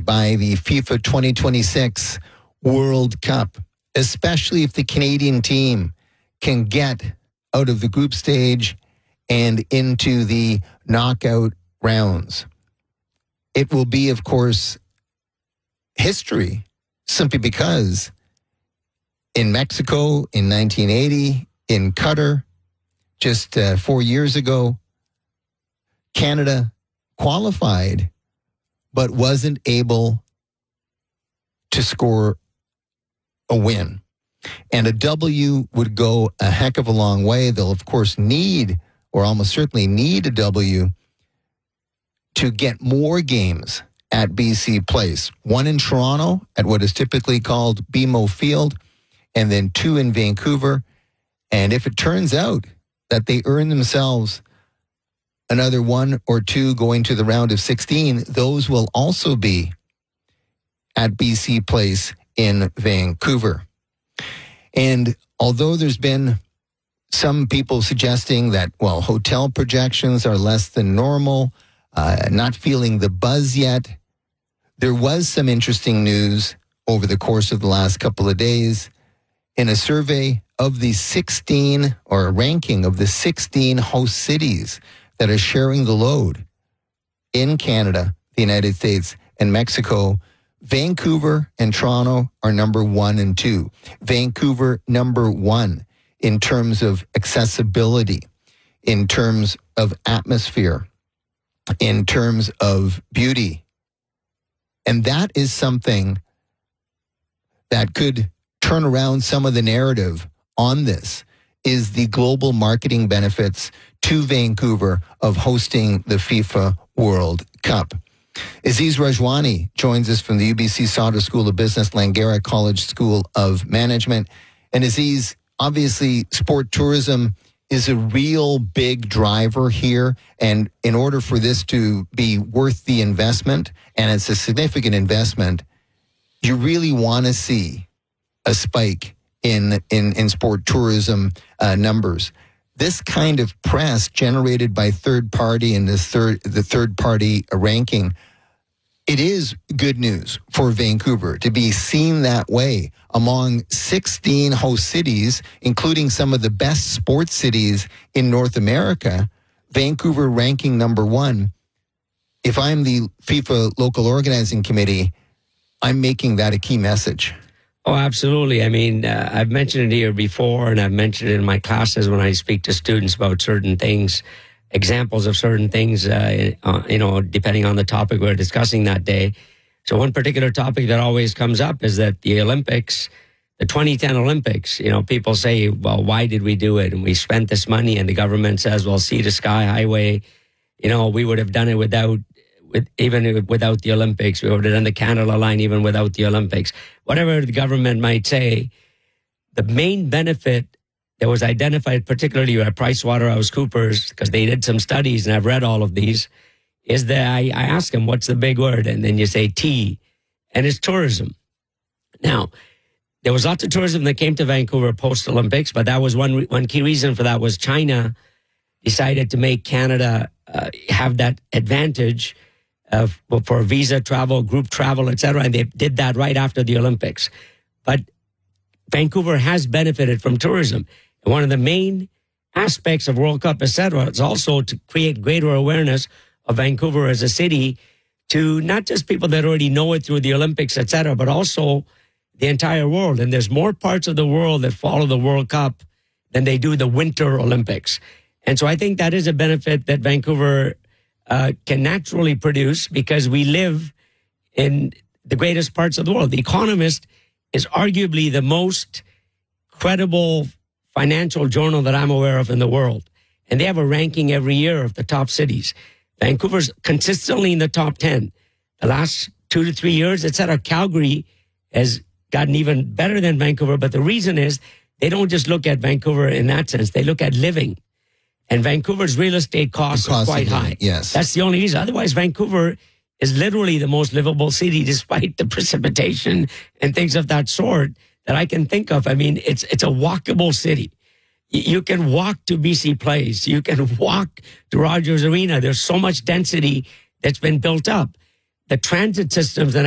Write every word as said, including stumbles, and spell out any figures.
by the FIFA twenty twenty-six World Cup, especially if the Canadian team can get out of the group stage and into the knockout rounds. It will be, of course, history, simply because in Mexico in nineteen eighty, in Qatar, just uh, four years ago, Canada qualified, but wasn't able to score a win. And a W would go a heck of a long way. They'll, of course, need, or almost certainly need a W to get more games at B C Place. One in Toronto at what is typically called B M O Field, and then two in Vancouver. And if it turns out that they earn themselves another one or two going to the round of sixteen, those will also be at B C Place in Vancouver. And although there's been some people suggesting that, well, hotel projections are less than normal, uh, not feeling the buzz yet, there was some interesting news over the course of the last couple of days in a survey of the sixteen, or a ranking of the sixteen host cities that are sharing the load in Canada, the United States, and Mexico. Vancouver and Toronto are number one and two. Vancouver, number one in terms of accessibility, in terms of atmosphere, in terms of beauty. And that is something that could turn around some of the narrative on this, is the global marketing benefits to Vancouver of hosting the FIFA World Cup. Aziz Rajwani joins us from the U B C Sauder School of Business, Langara College School of Management. And Aziz, obviously sport tourism is a real big driver here. And in order for this to be worth the investment, and it's a significant investment, you really want to see a spike in, in, in sport tourism uh, numbers. This kind of press generated by third party and this third, the third party ranking, it is good news for Vancouver to be seen that way among sixteen host cities, including some of the best sports cities in North America. Vancouver ranking number one. If I'm the FIFA local organizing committee, I'm making that a key message. Oh, absolutely. I mean, uh, I've mentioned it here before, and I've mentioned it in my classes when I speak to students about certain things, examples of certain things, uh, uh, you know, depending on the topic we're discussing that day. So one particular topic that always comes up is that the Olympics, the twenty ten Olympics, you know, people say, well, why did we do it? And we spent this money, and the government says, well, Sea to Sky Highway, you know, we would have done it without With, even without the Olympics. We would have done the Canada line even without the Olympics. Whatever the government might say, the main benefit that was identified, particularly by PricewaterhouseCoopers, because they did some studies, and I've read all of these, is that I, I ask them, what's the big word? And then you say T, and it's tourism. Now, there was lots of tourism that came to Vancouver post-Olympics, but that was one, one key reason for that was China decided to make Canada uh, have that advantage Uh, for visa travel, group travel, et cetera, and they did that right after the Olympics. But Vancouver has benefited from tourism. And one of the main aspects of World Cup, et cetera, is also to create greater awareness of Vancouver as a city to not just people that already know it through the Olympics, et cetera, but also the entire world. And there's more parts of the world that follow the World Cup than they do the Winter Olympics. And so I think that is a benefit that Vancouver Uh, can naturally produce because we live in the greatest parts of the world. The Economist is arguably the most credible financial journal that I'm aware of in the world. And they have a ranking every year of the top cities. Vancouver's consistently in the top ten. The last two to three years, et cetera, Calgary has gotten even better than Vancouver. But the reason is they don't just look at Vancouver in that sense. They look at living. And Vancouver's real estate costs cost are quite high. Yes. That's the only reason. Otherwise, Vancouver is literally the most livable city despite the precipitation and things of that sort that I can think of. I mean, it's it's a walkable city. You can walk to B C Place. You can walk to Rogers Arena. There's so much density that's been built up. The transit systems, and